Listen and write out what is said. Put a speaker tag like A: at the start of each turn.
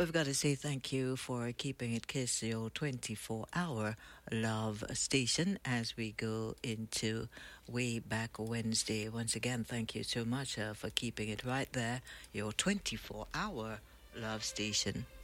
A: We've got to say thank you for keeping it Kiss your 24-hour love station as we go into Way Back Wednesday. Once again, thank you so much for keeping it right there, your 24-hour love station.